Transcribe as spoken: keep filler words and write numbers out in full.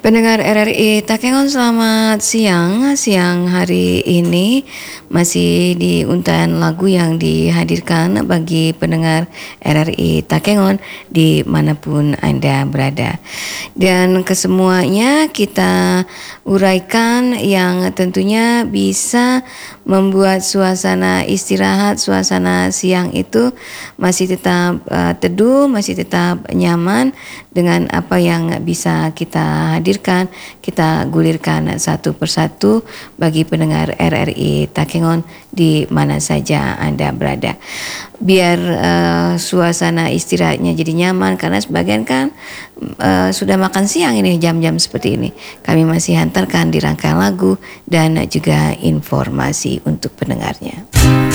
Pendengar R R I Takengon, selamat siang. Siang hari ini masih di untayan lagu yang dihadirkan bagi pendengar R R I Takengon dimanapun Anda berada. Dan kesemuanya kita uraikan yang tentunya bisa membuat suasana istirahat, suasana siang itu masih tetap uh, teduh, masih tetap nyaman dengan apa yang bisa kita hadirkan, kita gulirkan satu persatu bagi pendengar R R I Takengon di mana saja Anda berada. Biar uh, suasana istirahatnya jadi nyaman, karena sebagian kan uh, sudah makan siang ini jam-jam seperti ini. Kami masih hantarkan di rangkaian lagu dan juga informasi untuk pendengarnya.